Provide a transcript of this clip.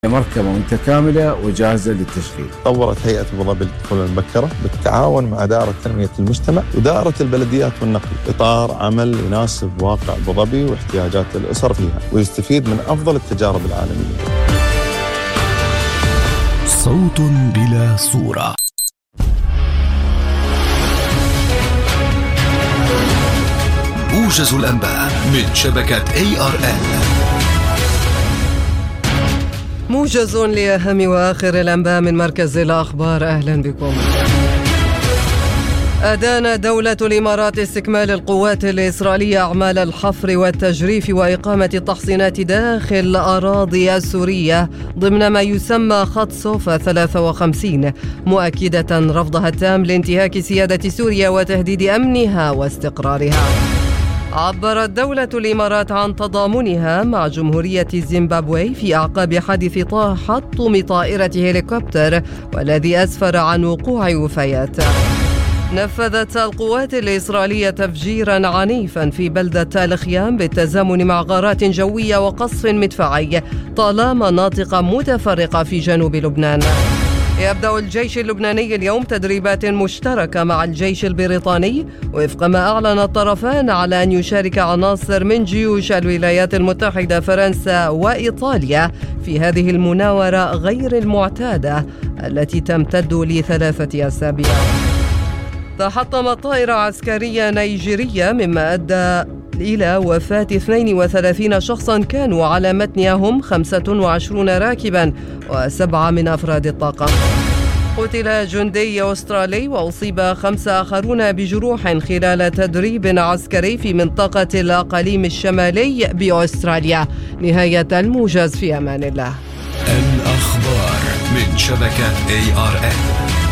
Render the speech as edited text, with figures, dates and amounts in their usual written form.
مركبة متكاملة وجاهزة للتشغيل. طورت هيئة أبو ظبي للطفولة المبكرة بالتعاون مع دائرة تنمية المجتمع ودائرة البلديات والنقل إطار عمل يناسب واقع أبو ظبي واحتياجات الأسر فيها ويستفيد من أفضل التجارب العالمية. صوت بلا صورة. موجز الأنباء من شبكة ARN. موجز لأهم وآخر الأنباء من مركز الأخبار. أهلا بكم. أدان دولة الإمارات استكمال القوات الإسرائيلية أعمال الحفر والتجريف وإقامة التحصينات داخل الأراضي السورية ضمن ما يسمى خط صوفا 53، مؤكدة رفضها التام لانتهاك سيادة سوريا وتهديد أمنها واستقرارها. عبرت دولة الإمارات عن تضامنها مع جمهورية زيمبابوي في أعقاب حادث تحطم طائرة هليكوبتر والذي أسفر عن وقوع وفيات. نفذت القوات الإسرائيلية تفجيرا عنيفا في بلدة الخيام بالتزامن مع غارات جوية وقصف مدفعي طال مناطق متفرقة في جنوب لبنان. يبدأ الجيش اللبناني اليوم تدريبات مشتركة مع الجيش البريطاني وفق ما أعلن الطرفان على أن يشارك عناصر من جيوش الولايات المتحدة فرنسا وإيطاليا في هذه المناورة غير المعتادة التي تمتد ل3 أسابيع. تحطمت طائرة عسكرية نيجيرية مما أدى إلى وفاة 32 شخصا كانوا على متنها هم 25 راكبا و7 من أفراد الطاقم. قتل جندي أسترالي وأصيب 5 آخرون بجروح خلال تدريب عسكري في منطقة الأقاليم الشمالي بأستراليا. نهاية الموجز، في أمان الله. الأخبار من شبكة ARN.